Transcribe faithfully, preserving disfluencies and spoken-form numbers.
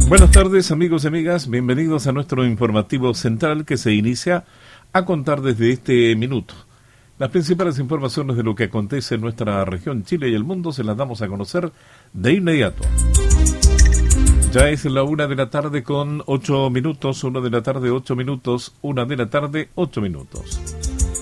Buenas tardes, amigos y amigas, bienvenidos a nuestro informativo central que se inicia a contar desde este minuto. Las principales informaciones de lo que acontece en nuestra región, Chile y el mundo se las damos a conocer de inmediato. Ya es la una de la tarde con ocho minutos, una de la tarde, ocho minutos, una de la tarde, ocho minutos.